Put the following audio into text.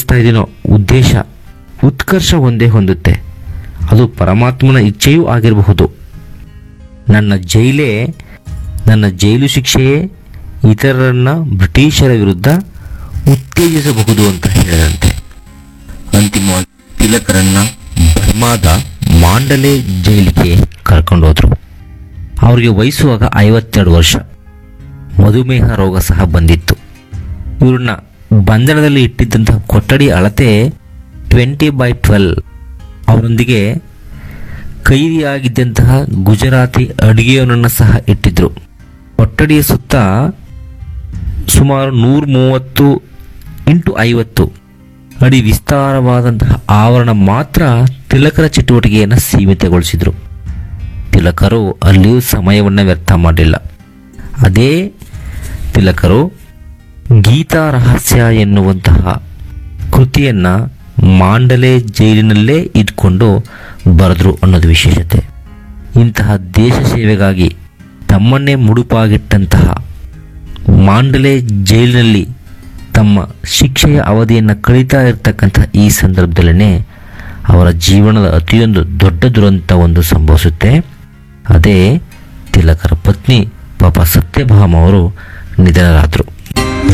ಬಯಸ್ತಾ ಇದ್ದೀನೋ ಉದ್ದೇಶ ಉತ್ಕರ್ಷ ಒಂದೇ ಹೊಂದುತ್ತೆ. ಅದು ಪರಮಾತ್ಮನ ಇಚ್ಛೆಯೂ ಆಗಿರಬಹುದು. ನನ್ನ ಜೈಲು ಶಿಕ್ಷೆಯೇ ಇತರರನ್ನ ಬ್ರಿಟಿಷರ ವಿರುದ್ಧ ಉತ್ತೇಜಿಸಬಹುದು ಅಂತ ಹೇಳಿದಂತೆ. ಅಂತಿಮವಾಗಿ ತಿಲಕರನ್ನ ಬರ್ಮಾದ ಮಾಂಡಲೆ ಜೈಲಿಗೆ ಕರ್ಕೊಂಡೋದ್ರು. ಅವರಿಗೆ ವಯಸ್ಸುವಾಗ 52 ವರ್ಷ. ಮಧುಮೇಹ ರೋಗ ಸಹ ಬಂದಿತ್ತು. ಇವ್ರನ್ನ ಬಂಧನದಲ್ಲಿ ಇಟ್ಟಿದ್ದಂತಹ ಕೊಠಡಿ ಅಳತೆ 20x12. ಅವರೊಂದಿಗೆ ಕೈದಿಯಾಗಿದ್ದಂತಹ ಗುಜರಾತಿ ಅಡುಗೆಯವನನ್ನು ಸಹ ಇಟ್ಟಿದ್ರು. ಕೊಠಡಿಯ ಸುತ್ತ ಸುಮಾರು 130x50 ಅಡಿ ವಿಸ್ತಾರವಾದಂತಹ ಆವರಣ ಮಾತ್ರ ತಿಲಕರ ಚಟುವಟಿಕೆಯನ್ನು ಸೀಮಿತಗೊಳಿಸಿದ್ರು. ತಿಲಕರು ಅಲ್ಲಿಯೂ ಸಮಯವನ್ನು ವ್ಯರ್ಥ ಮಾಡಲಿಲ್ಲ. ಅದೇ ತಿಲಕರು ಗೀತಾ ರಹಸ್ಯ ಎನ್ನುವಂತಹ ಕೃತಿಯನ್ನ ಮಾಂಡಲೆ ಜೈಲಿನಲ್ಲೇ ಇದ್ಕೊಂಡು ಬರೆದ್ರು ಅನ್ನೋದು ವಿಶೇಷತೆ. ಇಂತಹ ದೇಶ ಸೇವೆಗಾಗಿ ತಮ್ಮನ್ನೇ ಮುಡುಪಾಗಿಟ್ಟಂತಹ ಮಾಂಡಲೆ ಜೈಲಿನಲ್ಲಿ ತಮ್ಮ ಶಿಕ್ಷೆಯ ಅವಧಿಯನ್ನು ಕಳೀತಾ ಇರತಕ್ಕಂಥ ಈ ಸಂದರ್ಭದಲ್ಲೇ ಅವರ ಜೀವನದ ಅತಿಯೊಂದು ದೊಡ್ಡ ದುರಂತ ಒಂದು ಸಂಭವಿಸುತ್ತೆ. ಅದೇ ತಿಲಕರ ಪತ್ನಿ ಪಾಪ ಸತ್ಯಭಾಮ ಅವರು ನಿಧನರಾದರು.